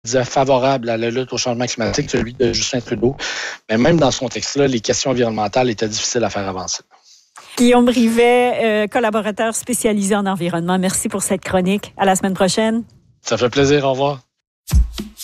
disait favorable à la lutte au changement climatique, celui de Justin Trudeau. Mais même dans son texte-là, les questions environnementales étaient difficiles à faire avancer. Guillaume Rivet, collaborateur spécialisé en environnement. Merci pour cette chronique. À la semaine prochaine. Ça fait plaisir. Au revoir.